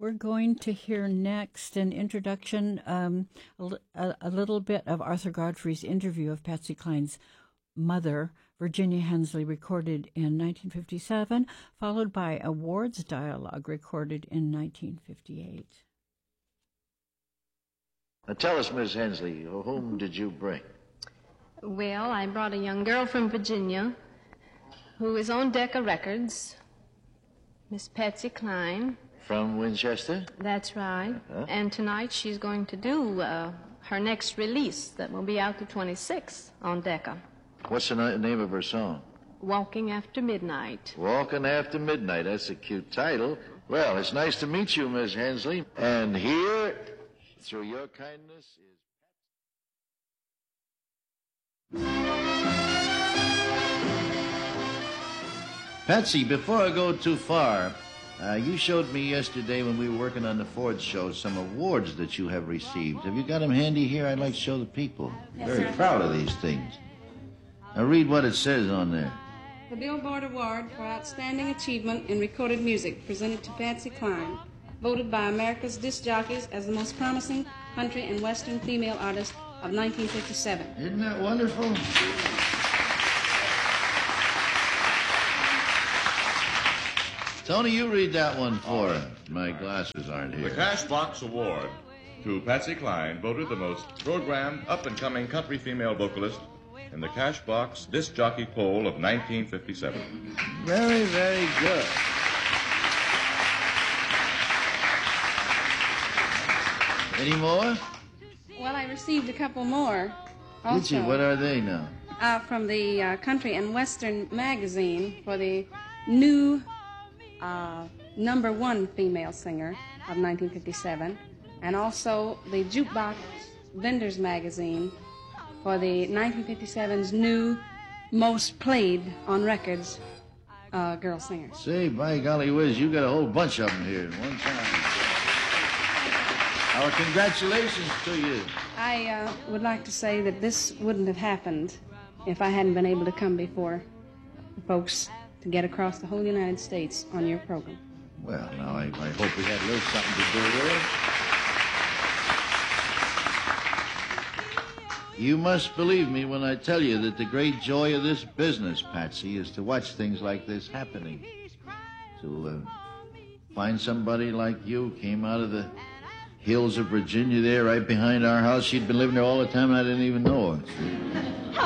We're going to hear next an introduction, a little bit of Arthur Godfrey's interview of Patsy Cline's mother, Virginia Hensley, recorded in 1957, followed by a Ward's dialogue recorded in 1958. Now tell us, Miss Hensley, whom did you bring? Well, I brought a young girl from Virginia who is on Decca Records, Miss Patsy Cline. From Winchester? That's right. And tonight she's going to do her next release that will be out the 26th on Decca. What's the name of her song? Walking After Midnight. Walking After Midnight. That's a cute title. Well, it's nice to meet you, Miss Hensley. And here, through your kindness, is... Patsy, before I go too far, you showed me yesterday when we were working on the Ford show some awards that you have received. Have you got them handy here? I'd like to show the people. Yes, Very sir. proud of these things. Now read what it says on there. The Billboard Award for Outstanding Achievement in Recorded Music presented to Patsy Cline, voted by America's disc jockeys as the most promising country and western female artist of 1957. Isn't that wonderful? Tony, you read that one for her. My glasses aren't here. The Cashbox Award to Patsy Cline, voted the most programmed, up-and-coming country female vocalist in the Cashbox Disc Jockey Poll of 1957. Very, very good. Any more? Well, I received a couple more also. Did you? What are they now? From the Country and Western magazine for the new #1 female singer of 1957, and also the Jukebox Vendors magazine for the 1957's new most played on records girl singers. Say, by golly whiz, you got a whole bunch of them here at one time. Our congratulations to you. I would like to say that this wouldn't have happened if I hadn't been able to come before the folks to get across the whole United States on your program. Well, now, I hope we had a little something to do with it. You must believe me when I tell you that the great joy of this business, Patsy, is to watch things like this happening. To find somebody like you came out of the hills of Virginia there right behind our house. She'd been living there all the time and I didn't even know her.